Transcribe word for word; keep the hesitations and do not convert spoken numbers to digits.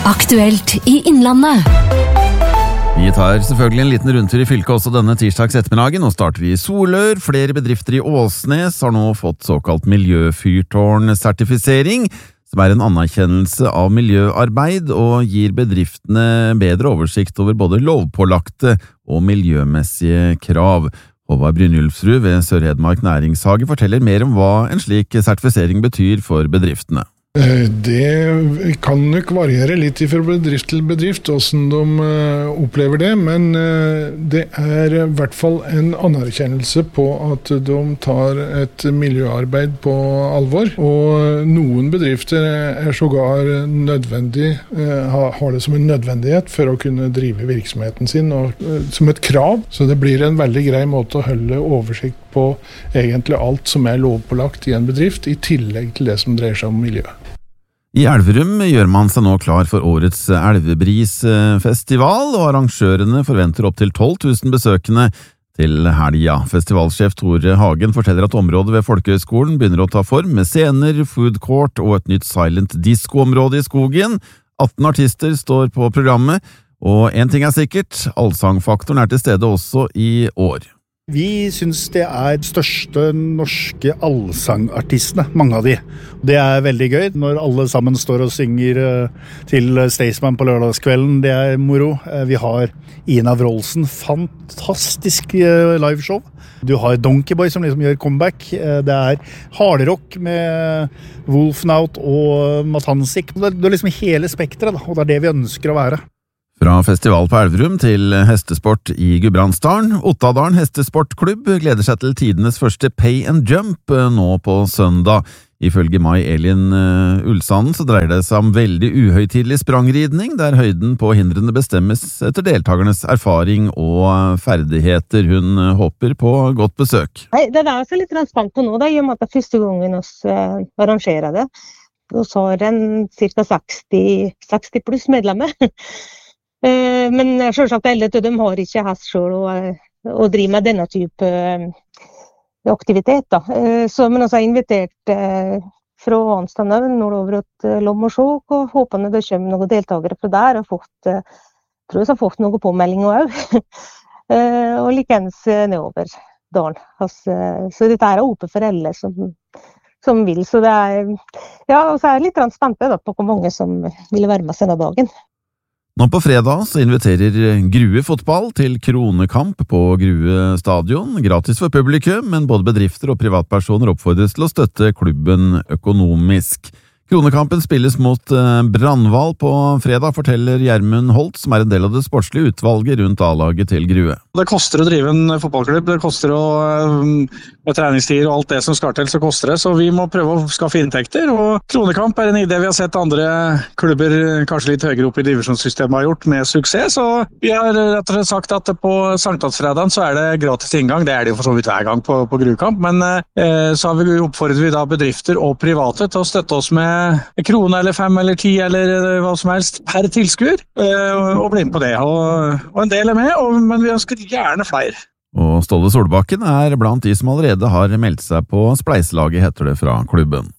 Aktuelt i Innlandet. Vi tar selvfølgelig en liten rundtur i fylket også denne tirsdags ettermiddagen, og starter i Solør. Flere bedrifter i Åsnes har nå fått såkalt miljøfyrtårn-sertifisering, som er en anerkjennelse av miljøarbeid og gir bedriftene bedre oversikt over både lovpålagte og miljømessige krav. Håvard Brynjulfsrud ved Sør-Hedmark Næringshage forteller mer om hva en slik sertifisering betyr for bedriftene. Det kan nok variere litt fra bedrift til bedrift, hvordan de opplever det, men det er i hvert fall en anerkjennelse på at de tar et miljøarbeid på alvor, og noen bedrifter er sågar nødvendig, har det som en nødvendighet for å kunne drive virksomheten sin, og som et krav, så det blir en veldig grei måte å holde oversikt på egentlig alt som er lovpålagt i en bedrift, i tillegg til det som dreier seg om miljø. I Elverum gjør man seg nå klar for årets Elvebrisfestival, og arrangørene forventer opp til tolv tusen besøkende til helga. Festivalsjef Tore Hagen forteller at området ved Folkehøgskolen begynner å ta form med scener, food court og et nytt silent disco-område i skogen. atten artister står på programmet, og en ting er sikkert, allsangfaktoren er til stede også i år. Vi synes det er største norske allsangartistene, mange av de. Det er veldig gøy når alle sammen står og synger til Staysman på lørdagskvelden. Det er moro. Vi har Ina Wroldsen, fantastisk liveshow. Du har Donkeyboy som liksom gjør comeback. Det er hardrock med Wolfnaut og Matansik. Det er liksom hele spektret, og det er det vi ønsker å være. Fra festival på Elverum til hestesport i Gudbrandsdalen. Ottadalen hestesportklubb gleder seg til tidenes første pay and jump nå på søndag. Ifølge Mai Elin Ulsanden så dreier det seg om veldig uhøytidelig sprangridning, der høyden på hindrene bestemmes etter deltakernes erfaring og ferdigheter. Hun håper på godt besøk. Nei, det er også litt spent på nå, da, i og med at det er første gangen vi arrangerer det. Og så har en cirka seksti pluss medlemmer. Men selvsagt alle til dem har ikke hest selv å, å drive med denne type aktivitet. Da. Så, men også har invitert fra Hanstad nordover til Lommersjåk, og håpende det kommer noen deltakere fra der, og fått, tror jeg har fått noen påmeldinger også. Og likens nedover dalen. Altså, så dette er åpent for alle som, som vil. Så det er, ja, og så er jeg litt spent da, på hvor mange som vil være med denne dagen. Nå på fredag så inviterer Grue fotball til kronekamp på Grue stadion, gratis for publikum, men både bedrifter og privatpersoner oppfordres til å støtte klubben økonomisk. Kronekampen spilles mot Brandval på fredag, forteller Gjermund Holt, som er en del av det sportslige utvalget rundt A-laget til Grue. Det koster å drive en fotballklubb, det koster å, med treningstider og alt det som skal til, så koster det, så vi må prøve å skaffe inntekter, og kronekamp er en idé vi har sett andre klubber, kanskje litt høyere opp i divisjonssystemet, har gjort med suksess, så vi har rett og slett sagt at på sankthansfredagen så er det gratis inngang, det er det jo for så vidt hver gang på, på Gruekamp, men eh, så har vi oppfordret vi da bedrifter og private til å støtte oss med en krone eller fem eller ti eller hva som helst per tilskuer, og bli med på det, og, og en del er med, og, men vi ønsker gjerne flere. Og Ståle Solbakken er blant de som allerede har meldt seg på spleiselaget, heter det fra klubben.